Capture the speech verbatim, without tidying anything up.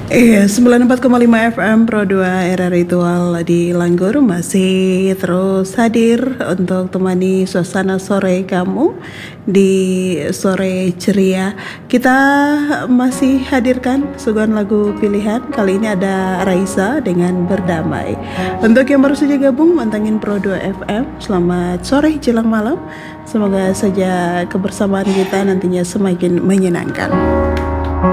Iya, sembilan puluh empat koma lima F M Pro dua Era Ritual di Langgur masih terus hadir untuk temani suasana sore kamu di sore ceria. Kita masih hadirkan suguhan lagu pilihan. Kali ini ada Raisa dengan Berdamai. Untuk yang baru saja gabung mantengin Pro dua F M, selamat sore jelang malam. Semoga saja kebersamaan kita nantinya semakin menyenangkan.